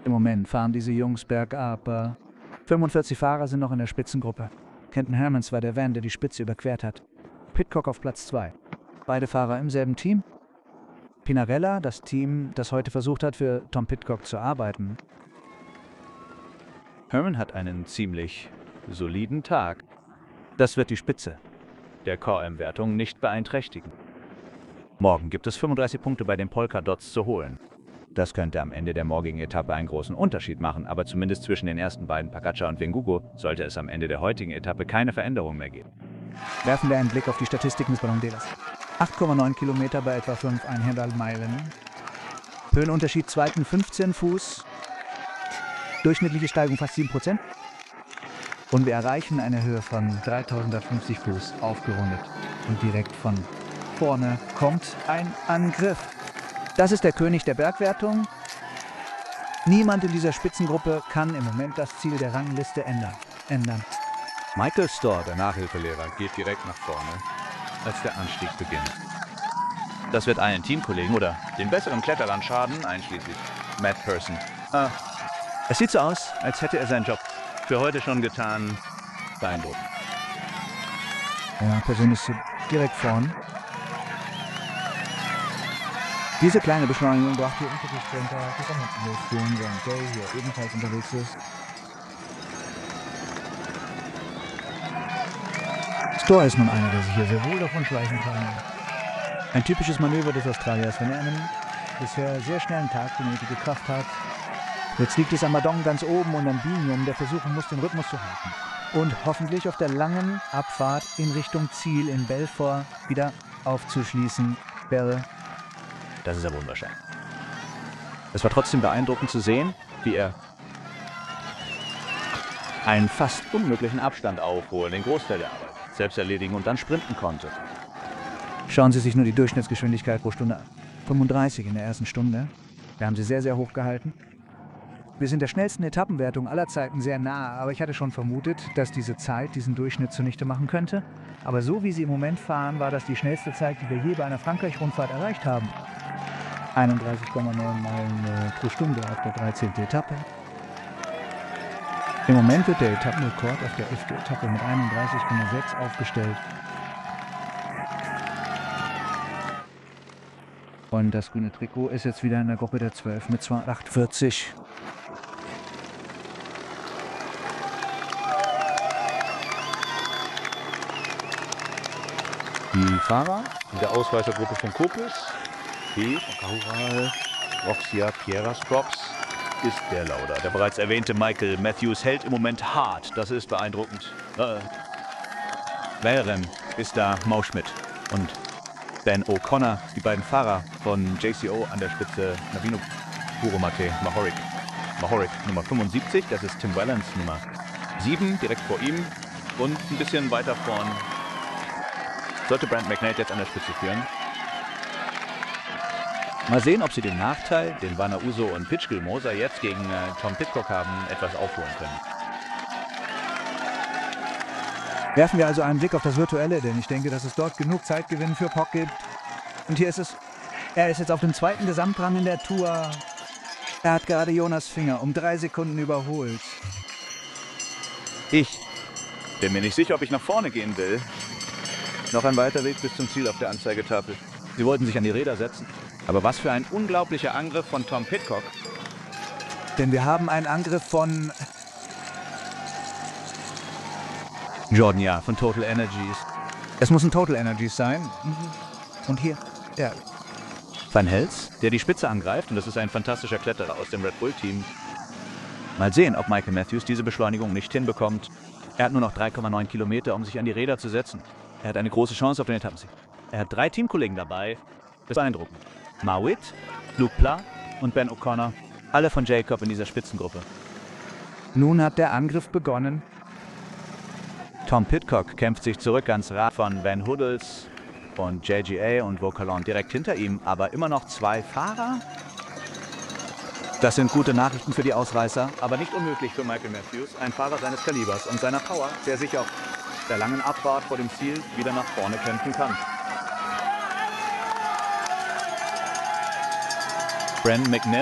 Im Moment fahren diese Jungs bergab. 45 Fahrer sind noch in der Spitzengruppe. Kenton Hermans war der Van, der die Spitze überquert hat. Pidcock auf Platz 2. Beide Fahrer im selben Team. Pinarella, das Team, das heute versucht hat, für Tom Pidcock zu arbeiten. Herman hat einen ziemlich soliden Tag. Das wird die Spitze der KOM-Wertung nicht beeinträchtigen. Morgen gibt es 35 Punkte bei den Polka-Dots zu holen. Das könnte am Ende der morgigen Etappe einen großen Unterschied machen, aber zumindest zwischen den ersten beiden, Pogačar und Vingegaard, sollte es am Ende der heutigen Etappe keine Veränderung mehr geben. Werfen wir einen Blick auf die Statistiken des Ballon d'Elas. 8,9 Kilometer bei etwa 5,5 Meilen. Höhenunterschied zweiten 15 Fuß. Durchschnittliche Steigung fast 7%. Und wir erreichen eine Höhe von 3.150 Fuß, aufgerundet. Und direkt von vorne kommt ein Angriff. Das ist der König der Bergwertung. Niemand in dieser Spitzengruppe kann im Moment das Ziel der Rangliste ändern. Michael Storr, der Nachhilfelehrer, geht direkt nach vorne, als der Anstieg beginnt. Das wird allen Teamkollegen oder den besseren Kletterern schaden, einschließlich Matt Person. Es sieht so aus, als hätte er seinen Job für heute schon getan. Beeindruckend. Ja, persönlich direkt vorn. Diese kleine Beschleunigung brachte die Intersprinter gesammelt während Gay hier ebenfalls unterwegs ist. Storr ist nun einer, der sich hier sehr wohl davon schleichen kann. Ein typisches Manöver des Australiers, wenn er einen bisher sehr schnellen Tag die nötige Kraft hat. Jetzt liegt es am Madong ganz oben und am Binium, der versuchen muss, den Rhythmus zu halten. Und hoffentlich auf der langen Abfahrt in Richtung Ziel in Belfort wieder aufzuschließen. Das ist aber unwahrscheinlich. Es war trotzdem beeindruckend zu sehen, wie er einen fast unmöglichen Abstand aufholen, den Großteil der Arbeit selbst erledigen und dann sprinten konnte. Schauen Sie sich nur die Durchschnittsgeschwindigkeit pro Stunde an. 35 in der ersten Stunde. Wir haben sie sehr, sehr hoch gehalten. Wir sind der schnellsten Etappenwertung aller Zeiten sehr nah, aber ich hatte schon vermutet, dass diese Zeit diesen Durchschnitt zunichte machen könnte. Aber so wie sie im Moment fahren, war das die schnellste Zeit, die wir je bei einer Frankreich-Rundfahrt erreicht haben. 31,9 Meilen pro Stunde auf der 13. Etappe. Im Moment wird der Etappenrekord auf der 11. Etappe mit 31,6 aufgestellt. Und das grüne Trikot ist jetzt wieder in der Gruppe der 12 mit 248. Die Fahrer in der Ausreißergruppe von Copus, P. von Cahural, Roxia, Pieras Props, ist der Lauda. Der bereits erwähnte Michael Matthews hält im Moment hart. Das ist beeindruckend. Während ist da Mauschmidt und Ben O'Connor, die beiden Fahrer von JCO an der Spitze, Navino Puromate, Mahoric Nummer 75, das ist Tim Wellens Nummer 7, direkt vor ihm und ein bisschen weiter vorn sollte Brent McNair jetzt an der Spitze führen. Mal sehen, ob sie den Nachteil, den Werner Uso und Pitchgill Moser jetzt gegen Tom Pidcock haben, etwas aufholen können. Werfen wir also einen Blick auf das Virtuelle, denn ich denke, dass es dort genug Zeitgewinn für Pock gibt. Und hier ist es. Er ist jetzt auf dem zweiten Gesamtrang in der Tour. Er hat gerade Jonas Finger um 3 Sekunden überholt. Ich bin mir nicht sicher, ob ich nach vorne gehen will. Noch ein weiter Weg bis zum Ziel auf der Anzeigetafel. Sie wollten sich an die Räder setzen. Aber was für ein unglaublicher Angriff von Tom Pidcock. Denn wir haben einen Angriff von Jordan, ja, von Total Energies. Es muss ein Total Energies sein. Und hier, ja. Van Hels, der die Spitze angreift, und das ist ein fantastischer Kletterer aus dem Red Bull-Team. Mal sehen, ob Michael Matthews diese Beschleunigung nicht hinbekommt. Er hat nur noch 3,9 Kilometer, um sich an die Räder zu setzen. Er hat eine große Chance auf den Etappensieg. Er hat 3 Teamkollegen dabei. Das ist beeindruckend. Mawit, Luke Pla und Ben O'Connor, alle von Jacob in dieser Spitzengruppe. Nun hat der Angriff begonnen. Tom Pidcock kämpft sich zurück ans Rad von Van Hoodles und JGA und Vauquelin direkt hinter ihm, aber immer noch 2 Fahrer. Das sind gute Nachrichten für die Ausreißer, aber nicht unmöglich für Michael Matthews, ein Fahrer seines Kalibers und seiner Power, der sich auf der langen Abfahrt vor dem Ziel wieder nach vorne kämpfen kann. Brandon McNair